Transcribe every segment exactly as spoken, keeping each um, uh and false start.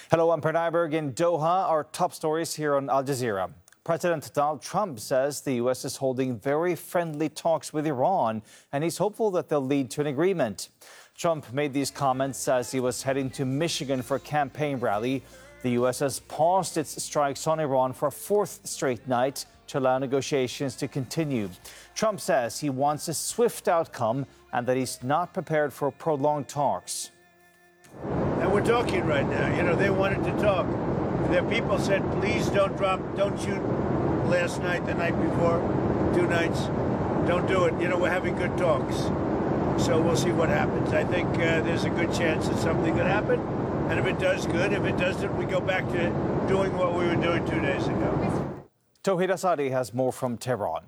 Hello, I'm Perniberg in Doha. Our top stories here on Al Jazeera. President Donald Trump says the U S is holding very friendly talks with Iran, and he's hopeful that they'll lead to an agreement. Trump made these comments as he was heading to Michigan for a campaign rally. The U S has paused its strikes on Iran for a fourth straight night to allow negotiations to continue. Trump says he wants a swift outcome and that he's not prepared for prolonged talks. And we're talking right now. You know, they wanted to talk. Their people said, please don't drop, don't shoot last night, the night before, two nights. Don't do it. You know, we're having good talks. So we'll see what happens. I think uh, there's a good chance that something could happen. And if it does, good. If it doesn't, we go back to doing what we were doing two days ago. Tauhid Asadi has more from Tehran.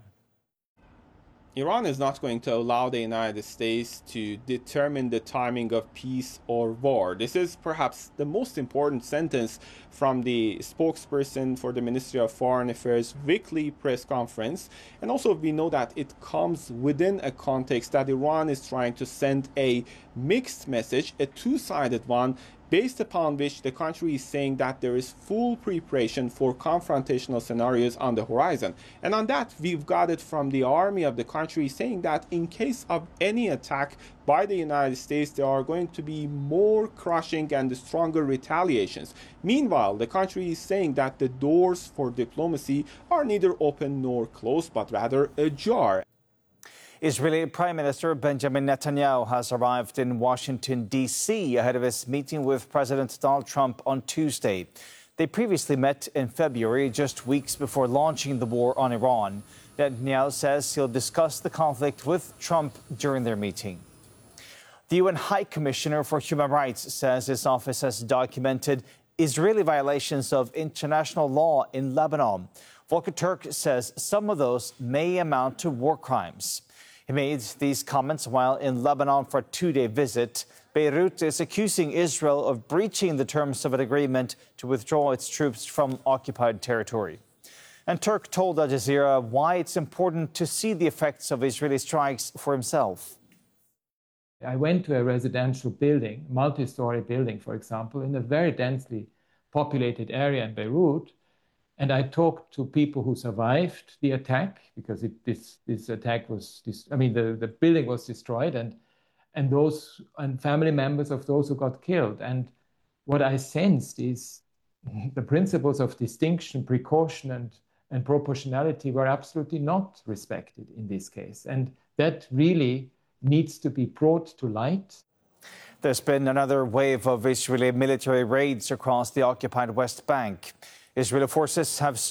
Iran is not going to allow the United States to determine the timing of peace or war. This is perhaps the most important sentence from the spokesperson for the Ministry of Foreign Affairs weekly press conference. And also we know that it comes within a context that Iran is trying to send a mixed message, a two-sided one, based upon which the country is saying that there is full preparation for confrontational scenarios on the horizon. And on that, we've got it from the army of the country saying that in case of any attack by the United States, there are going to be more crushing and stronger retaliations. Meanwhile, the country is saying that the doors for diplomacy are neither open nor closed, but rather ajar. Israeli Prime Minister Benjamin Netanyahu has arrived in Washington, D C ahead of his meeting with President Donald Trump on Tuesday. They previously met in February, just weeks before launching the war on Iran. Netanyahu says he'll discuss the conflict with Trump during their meeting. The U N High Commissioner for Human Rights says his office has documented Israeli violations of international law in Lebanon. Volker Turk says some of those may amount to war crimes. He made these comments while in Lebanon for a two-day visit. Beirut is accusing Israel of breaching the terms of an agreement to withdraw its troops from occupied territory. And Turk told Al Jazeera why it's important to see the effects of Israeli strikes for himself. I went to a residential building, multi-story building, for example, in a very densely populated area in Beirut. And I talked to people who survived the attack, because it, this, this attack was, this, I mean, the, the building was destroyed, and, and those and family members of those who got killed. And what I sensed is the principles of distinction, precaution, and, and proportionality were absolutely not respected in this case. And that really needs to be brought to light. There's been another wave of Israeli military raids across the occupied West Bank. Israeli forces have